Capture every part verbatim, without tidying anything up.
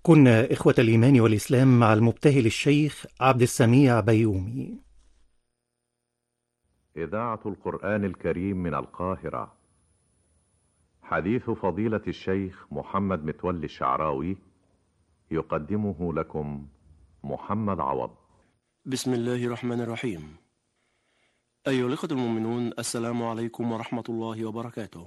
كنا إخوة الإيمان والإسلام مع المبتهل الشيخ عبد السميع بيومي. إذاعة القرآن الكريم من القاهرة. حديث فضيلة الشيخ محمد متولي الشعراوي يقدمه لكم محمد عوض. بسم الله الرحمن الرحيم. أيها الأخوة المؤمنون، السلام عليكم ورحمة الله وبركاته.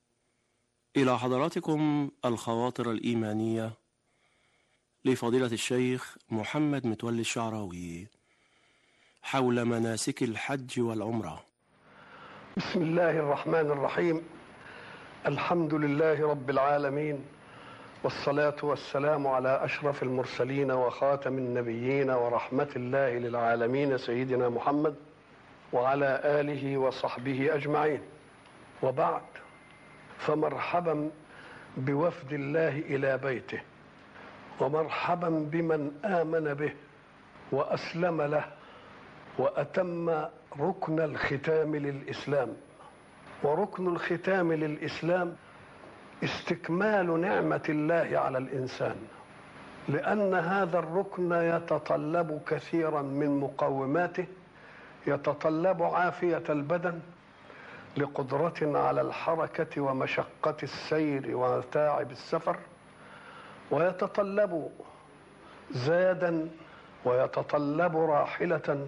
إلى حضراتكم الخواطر الإيمانية لفضيلة الشيخ محمد متولي الشعراوي حول مناسك الحج والعمرة. بسم الله الرحمن الرحيم. الحمد لله رب العالمين، والصلاة والسلام على أشرف المرسلين وخاتم النبيين ورحمة الله للعالمين سيدنا محمد وعلى آله وصحبه أجمعين، وبعد، فمرحبا بوفد الله إلى بيته، ومرحبا بمن آمن به وأسلم له وأتم ركن الختام للإسلام. وركن الختام للإسلام استكمال نعمة الله على الإنسان، لأن هذا الركن يتطلب كثيرا من مقوماته. يتطلب عافية البدن لقدرة على الحركة ومشقة السير وتعب السفر، ويتطلب زادا، ويتطلب راحلة،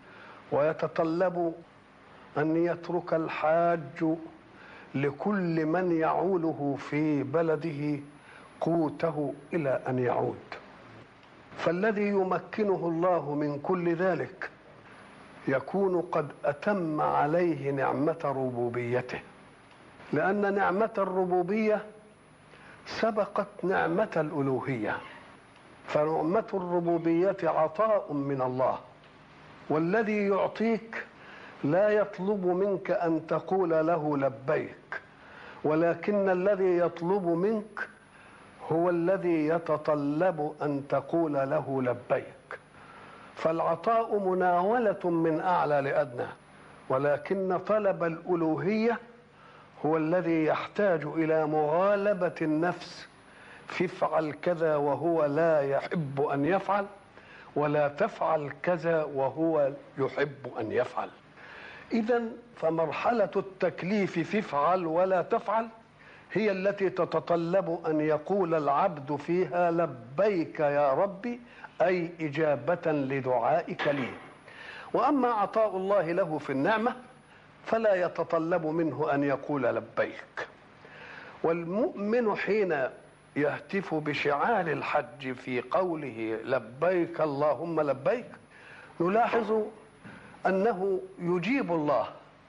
ويتطلب أن يترك الحاج لكل من يعوله في بلده قوته إلى أن يعود. فالذي يمكنه الله من كل ذلك يكون قد أتم عليه نعمة ربوبيته، لأن نعمة الربوبية سبقت نعمة الألوهية. فنعمة الربوبية عطاء من الله، والذي يعطيك لا يطلب منك أن تقول له لبيك، ولكن الذي يطلب منك هو الذي يتطلب أن تقول له لبيك. فالعطاء مناولة من أعلى لأدنى، ولكن طلب الألوهية هو الذي يحتاج إلى مغالبة النفس في افعل كذا وهو لا يحب أن يفعل، ولا تفعل كذا وهو يحب أن يفعل. إذن فمرحلة التكليف في افعل ولا تفعل هي التي تتطلب أن يقول العبد فيها لبيك يا ربي، أي إجابة لدعائك لي. وأما عطاء الله له في النعمة فلا يتطلب منه أن يقول لبيك. والمؤمن حين يهتف بشعار الحج في قوله لبيك اللهم لبيك نلاحظ أنه يجيب الله،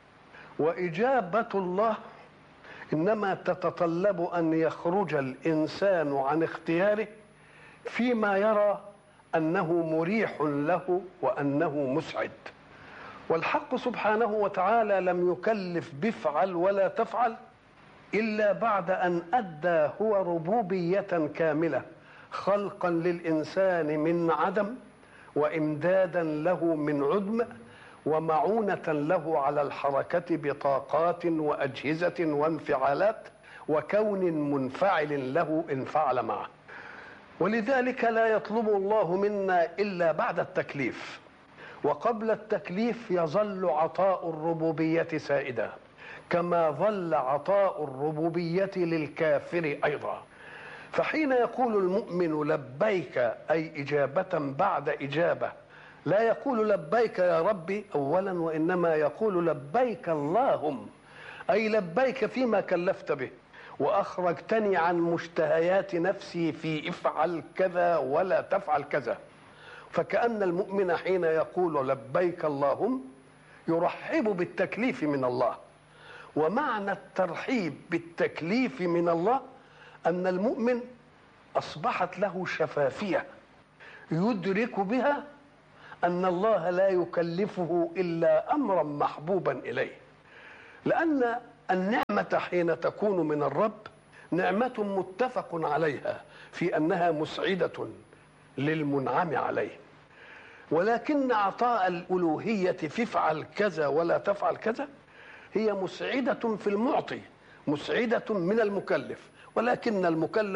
وإجابة الله إنما تتطلب أن يخرج الإنسان عن اختياره فيما يرى أنه مريح له وأنه مسعد. والحق سبحانه وتعالى لم يكلف بفعل ولا تفعل إلا بعد أن أدى هو ربوبية كاملة، خلقا للإنسان من عدم، وإمدادا له من عدم، ومعونة له على الحركة بطاقات وأجهزة وانفعالات، وكون منفعل له إن فعل معه. ولذلك لا يطلب الله منا إلا بعد التكليف، وقبل التكليف يظل عطاء الربوبية سائدا، كما ظل عطاء الربوبية للكافر أيضا. فحين يقول المؤمن لبيك أي إجابة بعد إجابة، لا يقول لبيك يا ربي أولا، وإنما يقول لبيك اللهم، أي لبيك فيما كلفت به، وأخرجتني عن مشتهيات نفسي في افعل كذا ولا تفعل كذا. فكأن المؤمن حين يقول لبيك اللهم يرحب بالتكليف من الله. ومعنى الترحيب بالتكليف من الله أن المؤمن أصبحت له شفافية يدرك بها أن الله لا يكلفه إلا أمرا محبوبا إليه. لأن النعمة حين تكون من الرب نعمة متفق عليها في أنها مسعدة للمنعم عليه، ولكن عطاء الألوهية في افعل كذا ولا تفعل كذا هي مسعدة في المعطي، مسعدة من المكلف، ولكن المكلف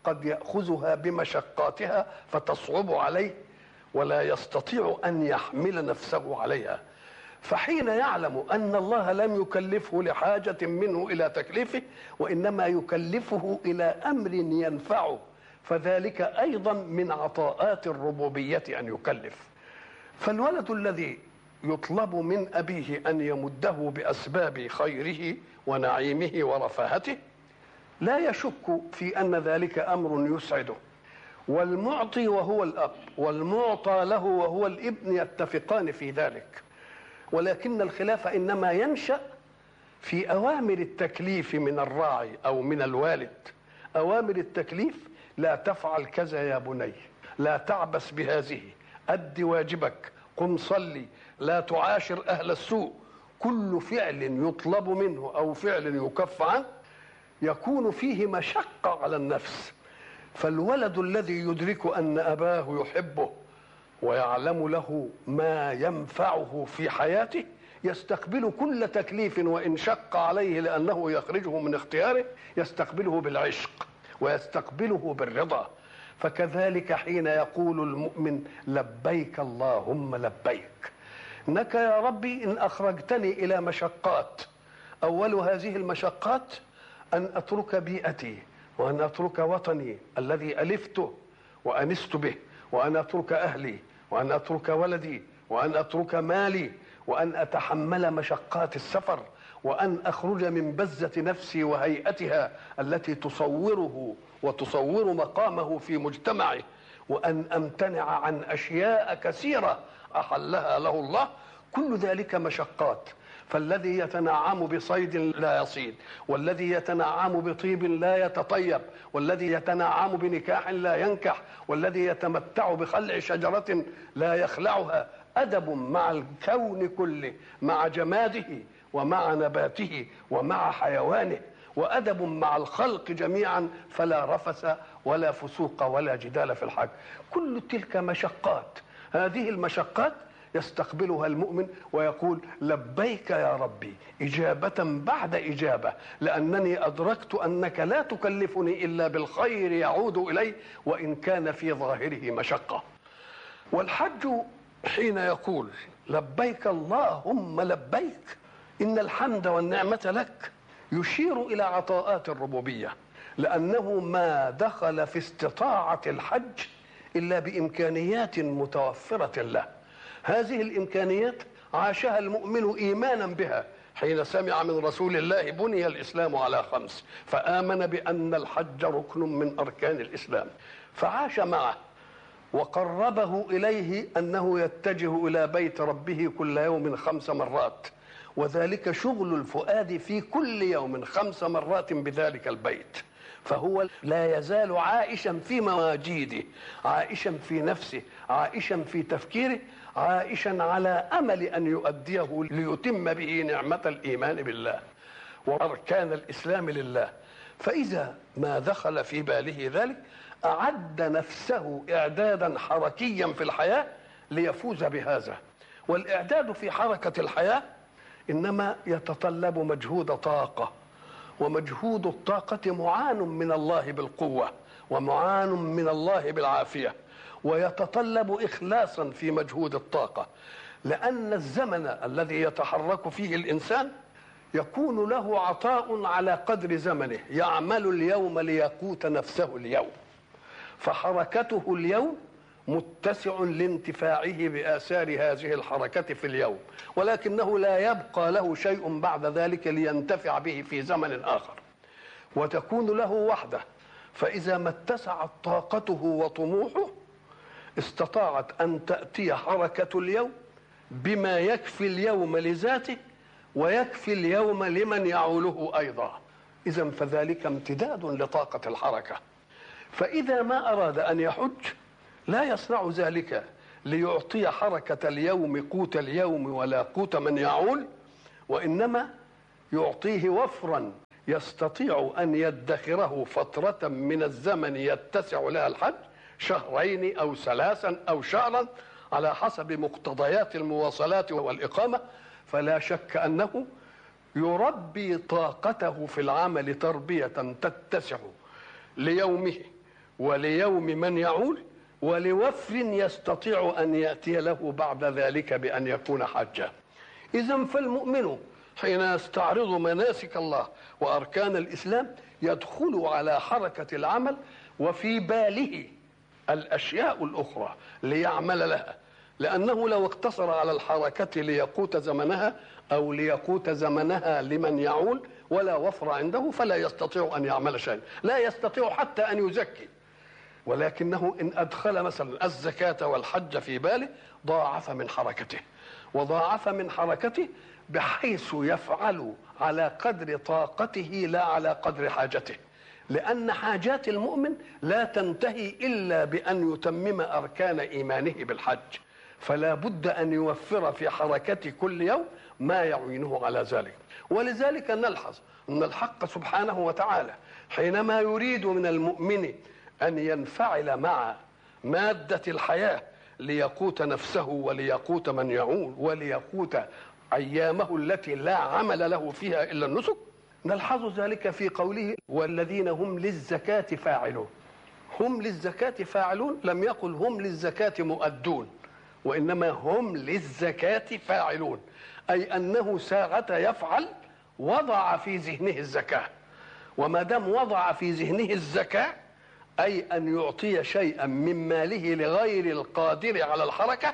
قد يأخذها بمشقاتها فتصعب عليه ولا يستطيع أن يحمل نفسه عليها. فحين يعلم أن الله لم يكلفه لحاجة منه إلى تكليفه، وإنما يكلفه إلى أمر ينفعه، فذلك أيضا من عطاءات الربوبية أن يكلف. فالولد الذي يطلب من أبيه أن يمده بأسباب خيره ونعيمه ورفاهته لا يشك في أن ذلك أمر يسعده، والمعطي وهو الأب والمعطى له وهو الابن يتفقان في ذلك، ولكن الخلاف إنما ينشأ في أوامر التكليف من الراعي أو من الوالد. أوامر التكليف: لا تفعل كذا يا بني، لا تعبس بهذه، أد واجبك، قم صلي، لا تعاشر أهل السوء. كل فعل يطلب منه أو فعل يكف عنه يكون فيه مشقة على النفس. فالولد الذي يدرك أن أباه يحبه ويعلم له ما ينفعه في حياته يستقبل كل تكليف وإن شق عليه لأنه يخرجه من اختياره يستقبله بالعشق ويستقبله بالرضا. فكذلك حين يقول المؤمن: لبيك اللهم لبيك، إنك يا ربي إن أخرجتني إلى مشقات، أول هذه المشقات أن أترك بيئتي، وأن أترك وطني الذي ألفته وأنست به، وأن أترك أهلي، وأن أترك ولدي، وأن أترك مالي، وأن أتحمل مشقات السفر، وأن أخرج من بزة نفسي وهيئتها التي تصوره وتصور مقامه في مجتمعه، وأن أمتنع عن أشياء كثيرة أحلها له الله. كل ذلك مشقات. فالذي يتنعم بصيد لا يصيد، والذي يتنعم بطيب لا يتطيب، والذي يتنعم بنكاح لا ينكح، والذي يتمتع بخلع شجرة لا يخلعها، أدب مع الكون كله، مع جماده ومع نباته ومع حيوانه، وأدب مع الخلق جميعا، فلا رفث ولا فسوق ولا جدال في الحج. كل تلك مشقات. هذه المشقات يستقبلها المؤمن ويقول: لبيك يا ربي، إجابة بعد إجابة، لأنني أدركت أنك لا تكلفني إلا بالخير يعود إلي وإن كان في ظاهره مشقة. والحج حين يقول: لبيك اللهم لبيك، إن الحمد والنعمة لك، يشير إلى عطاءات الربوبية، لأنه ما دخل في استطاعة الحج إلا بإمكانيات متوفرة له. هذه الإمكانيات عاشها المؤمن إيمانا بها حين سمع من رسول الله: بني الإسلام على خمس، فآمن بأن الحج ركن من أركان الإسلام، فعاش معه وقربه إليه أنه يتجه إلى بيت ربه كل يوم خمس مرات، وذلك شغل الفؤاد في كل يوم خمس مرات بذلك البيت. فهو لا يزال عائشا في مواجيده، عائشا في نفسه، عائشا في تفكيره، عائشا على أمل أن يؤديه ليتم به نعمة الإيمان بالله وأركان الإسلام لله. فإذا ما دخل في باله ذلك أعد نفسه إعدادا حركيا في الحياة ليفوز بهذا. والإعداد في حركة الحياة إنما يتطلب مجهود طاقة، ومجهود الطاقة معان من الله بالقوة ومعان من الله بالعافية، ويتطلب إخلاصا في مجهود الطاقة، لأن الزمن الذي يتحرك فيه الإنسان يكون له عطاء على قدر زمنه، يعمل اليوم ليقوت نفسه اليوم، فحركته اليوم متسع لانتفاعه بآثار هذه الحركة في اليوم، ولكنه لا يبقى له شيء بعد ذلك لينتفع به في زمن آخر، وتكون له وحده. فإذا ما اتسعت طاقته وطموحه استطاعت أن تأتي حركة اليوم بما يكفي اليوم لذاته ويكفي اليوم لمن يعوله أيضا. إذن فذلك امتداد لطاقة الحركة. فإذا ما أراد أن يحج لا يصنع ذلك ليعطي حركة اليوم قوت اليوم ولا قوت من يعول، وإنما يعطيه وفرا يستطيع أن يدخره فترة من الزمن يتسع لها الحج، شهرين أو ثلاثا أو شهرا على حسب مقتضيات المواصلات والإقامة. فلا شك أنه يربي طاقته في العمل تربية تتسع ليومه وليوم من يعول ولوفر يستطيع أن يأتي له بعد ذلك بأن يكون حجا. إذن فالمؤمن حين يستعرض مناسك الله وأركان الإسلام يدخل على حركة العمل وفي باله الأشياء الأخرى ليعمل لها، لأنه لو اقتصر على الحركة ليقوت زمنها أو ليقوت زمنها لمن يعول ولا وفر عنده فلا يستطيع أن يعمل شيئا، لا يستطيع حتى أن يزكي. ولكنه إن أدخل مثلا الزكاة والحج في باله ضاعف من حركته، وضاعف من حركته بحيث يفعل على قدر طاقته لا على قدر حاجته، لأن حاجات المؤمن لا تنتهي إلا بأن يتمم أركان إيمانه بالحج، فلا بد أن يوفر في حركة كل يوم ما يعينه على ذلك. ولذلك نلحظ أن الحق سبحانه وتعالى حينما يريد من المؤمن أن ينفعل مع مادة الحياة ليقوت نفسه وليقوت من يعول وليقوت أيامه التي لا عمل له فيها إلا النسك، نلحظ ذلك في قوله والذين هم للزكاة فاعلون. هم للزكاة فاعلون، لم يقل هم للزكاة مؤدون، وإنما هم للزكاة فاعلون، أي أنه ساعة يفعل وضع في ذهنه الزكاة، وما دام وضع في ذهنه الزكاة أي أن يعطي شيئا من ماله لغير القادر على الحركة،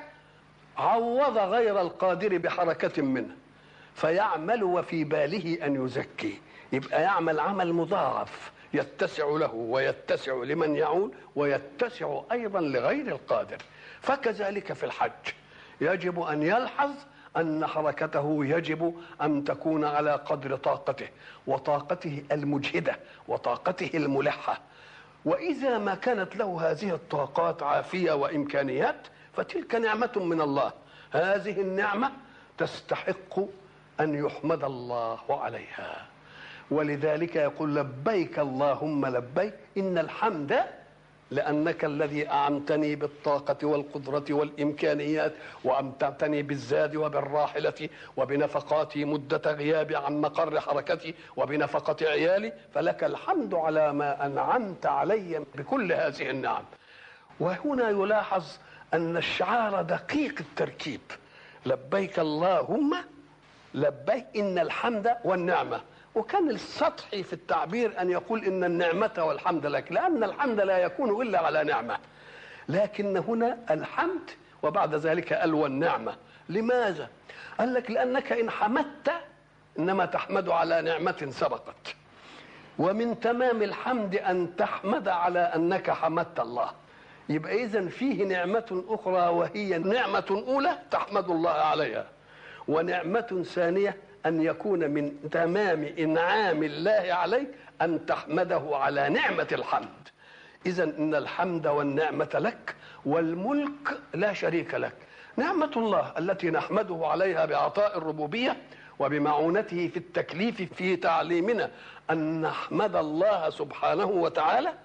عوض غير القادر بحركة منه فيعمل وفي باله أن يزكي، يبقى يعمل عمل مضاعف يتسع له ويتسع لمن يعول ويتسع أيضا لغير القادر. فكذلك في الحج يجب أن يلحظ أن حركته يجب أن تكون على قدر طاقته وطاقته المجهدة وطاقته الملحة، وإذا ما كانت له هذه الطاقات عافية وإمكانيات فتلك نعمة من الله، هذه النعمة تستحق أن يحمد الله عليها. ولذلك يقول لبيك اللهم لبيك إن الحمد لأنك الذي أعنتني بالطاقة والقدرة والإمكانيات وأمتعتني بالزاد وبالراحلة وبنفقاتي مدة غيابي عن مقر حركتي وبنفقة عيالي، فلك الحمد على ما أنعمت علي بكل هذه النعم. وهنا يلاحظ أن الشعار دقيق التركيب، لبيك اللهم لبيك إن الحمد والنعمة، وكان السطحي في التعبير أن يقول إن النعمة والحمد لك، لأن الحمد لا يكون إلا على نعمة، لكن هنا الحمد وبعد ذلك قال والنعمة. لماذا؟ قال لك لأنك إن حمدت إنما تحمد على نعمة سبقت، ومن تمام الحمد أن تحمد على أنك حمدت الله، يبقى إذن فيه نعمة أخرى وهي نعمة أولى تحمد الله عليها، ونعمة ثانية أن يكون من تمام إنعام الله عليك أن تحمده على نعمة الحمد. إذن إن الحمد والنعمة لك والملك لا شريك لك. نعمة الله التي نحمده عليها بعطاء الربوبية وبمعونته في التكليف في تعليمنا أن نحمد الله سبحانه وتعالى،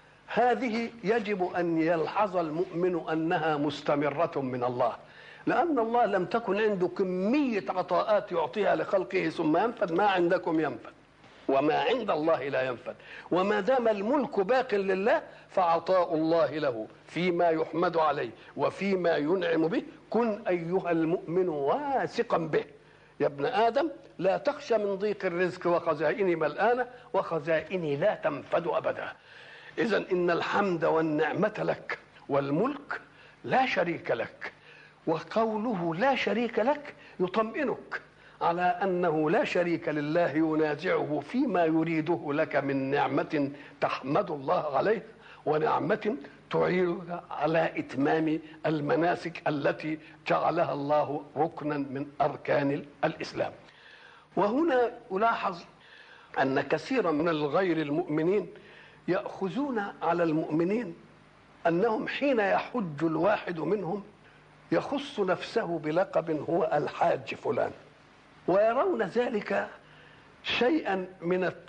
هذه يجب أن يلحظ المؤمن أنها مستمرة من الله، لأن الله لم تكن عنده كمية عطاءات يعطيها لخلقه ثم ينفد، ما عندكم ينفد وما عند الله لا ينفد، وما دام الملك باق لله فعطاء الله له فيما يحمد عليه وفيما ينعم به كن أيها المؤمن واثقا به. يا ابن آدم لا تخشى من ضيق الرزق وخزائني ملآنة وخزائني لا تنفد أبدا. إذن إن الحمد والنعمة لك والملك لا شريك لك، وقوله لا شريك لك يطمئنك على أنه لا شريك لله ينازعه فيما يريده لك من نعمة تحمد الله عليه ونعمة تعينك على إتمام المناسك التي جعلها الله ركنا من أركان الإسلام. وهنا ألاحظ أن كثيرا من الغير المؤمنين يأخذون على المؤمنين أنهم حين يحج الواحد منهم يخص نفسه بلقب هو الحاج فلان، ويرون ذلك شيئا من